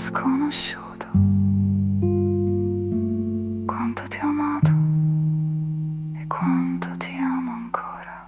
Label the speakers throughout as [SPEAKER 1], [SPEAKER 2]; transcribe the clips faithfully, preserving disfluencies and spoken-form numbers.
[SPEAKER 1] sconosciuto. Quanto ti ho amato e quanto ti amo ancora.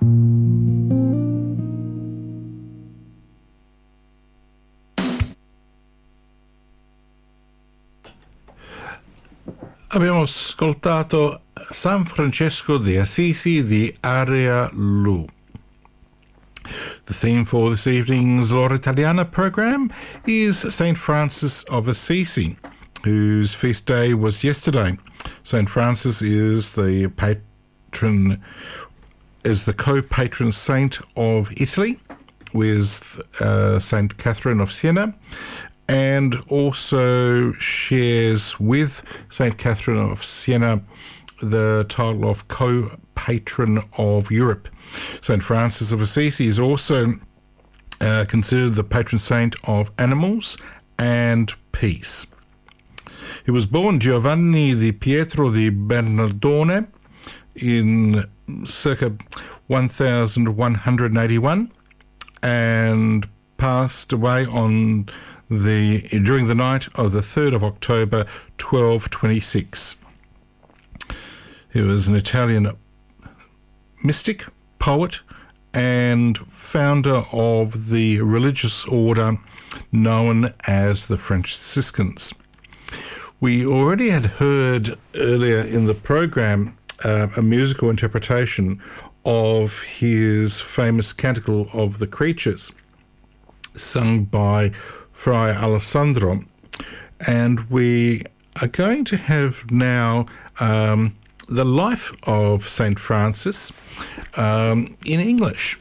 [SPEAKER 2] Abbiamo ascoltato San Francesco di Assisi di Aria Lu. The theme for this evening's L'Ora Italiana program is Saint Francis of Assisi, whose feast day was yesterday. Saint Francis is the patron, is the co-patron saint of Italy with uh, Saint Catherine of Siena, and also shares with Saint Catherine of Siena the title of co-patron of Europe. Saint Francis of Assisi is also uh, considered the patron saint of animals and peace. He was born Giovanni di Pietro di Bernardone in circa one thousand one hundred eighty-one and passed away on the during the night of the third of October twelve twenty-six. He was an Italian mystic, poet, and founder of the religious order known as the Franciscans. We already had heard earlier in the program uh, a musical interpretation of his famous Canticle of the Creatures, sung by Friar Alessandro, and we are going to have now um, the life of Saint Francis um, in English.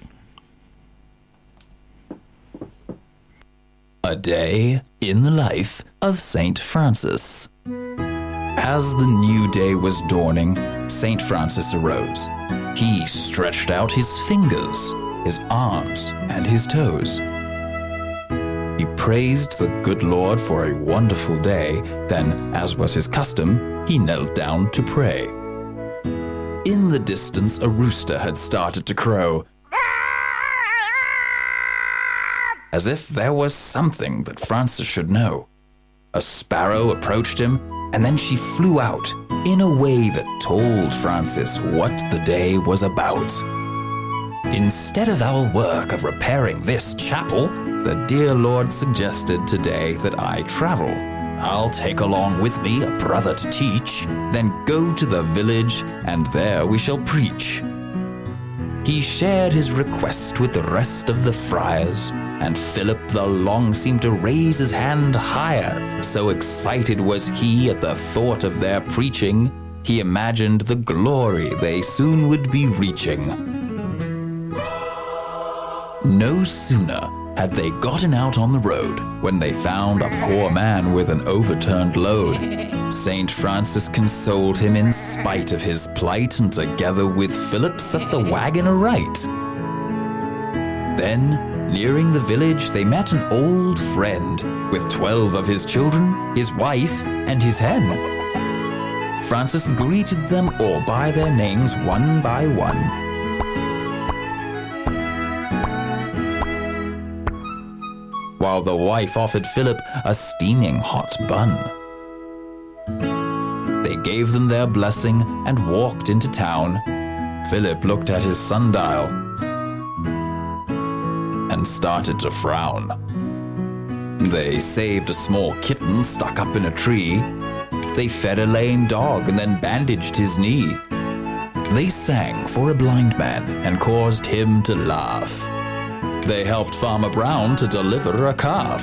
[SPEAKER 3] A day in the life of Saint Francis. As the new day was dawning, Saint Francis arose. He stretched out his fingers, his arms, and his toes. He praised the good Lord for a wonderful day, then, as was his custom, he knelt down to pray. In the distance, a rooster had started to crow, as if there was something that Francis should know. A sparrow approached him, and then she flew out in a way that told Francis what the day was about. Instead of our work of repairing this chapel, the dear Lord suggested today that I travel. I'll take along with me a brother to teach, then go to the village, and there we shall preach. He shared his request with the rest of the friars, and Philip the Long seemed to raise his hand higher. So excited was he at the thought of their preaching, he imagined the glory they soon would be reaching. No sooner had they gotten out on the road when they found a poor man with an overturned load. Saint Francis consoled him in spite of his plight, and together with Philip set the wagon aright. Then, nearing the village, they met an old friend with twelve of his children, his wife, and his hen. Francis greeted them all by their names one by one. While the wife offered Philip a steaming hot bun. They gave them their blessing and walked into town. Philip looked at his sundial and started to frown. They saved a small kitten stuck up in a tree. They fed a lame dog and then bandaged his knee. They sang for a blind man and caused him to laugh. They helped Farmer Brown to deliver a calf.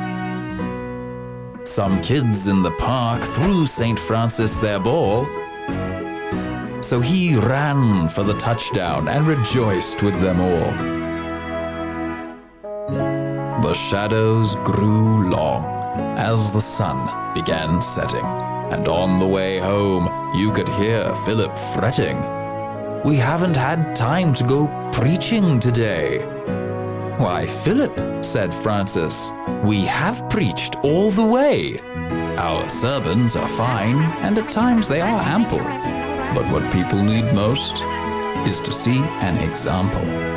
[SPEAKER 3] Some kids in the park threw Saint Francis their ball. So he ran for the touchdown and rejoiced with them all. The shadows grew long as the sun began setting, and on the way home you could hear Philip fretting. "We haven't had time to go preaching today." "Why, Philip," said Francis, "we have preached all the way. Our sermons are fine, and at times they are ample. But what people need most is to see an example."